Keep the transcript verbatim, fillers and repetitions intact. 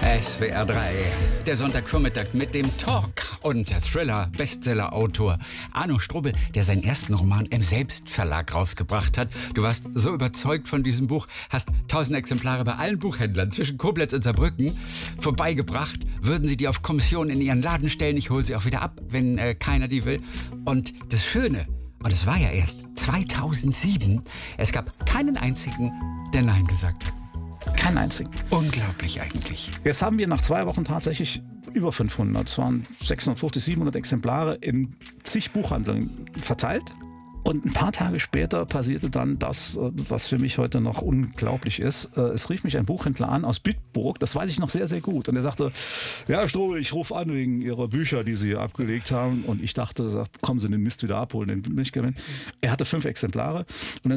S W R drei, der Sonntagvormittag mit dem Talk und Thriller-Bestseller-Autor Arno Strobel, der seinen ersten Roman im Selbstverlag rausgebracht hat. Du warst so überzeugt von diesem Buch, hast tausend Exemplare bei allen Buchhändlern zwischen Koblenz und Saarbrücken vorbeigebracht. Würden sie die auf Kommission in ihren Laden stellen? Ich hole sie auch wieder ab, wenn äh, keiner die will. Und das Schöne, und es war ja erst zweitausendsieben, es gab keinen einzigen, der Nein gesagt hat. Keinen einzigen. Unglaublich eigentlich. Jetzt haben wir nach zwei Wochen tatsächlich über fünfhundert, es waren sechshundertfünfzig, siebenhundert Exemplare in zig Buchhandlungen verteilt. Und ein paar Tage später passierte dann das, was für mich heute noch unglaublich ist. Es rief mich ein Buchhändler an aus Bitburg, das weiß ich noch sehr, sehr gut. Und er sagte, ja, Herr Strobel, ich rufe an wegen Ihrer Bücher, die Sie hier abgelegt haben. Und ich dachte, sagt, kommen Sie den Mist wieder abholen, den Milchgewinn. Er hatte fünf Exemplare. Und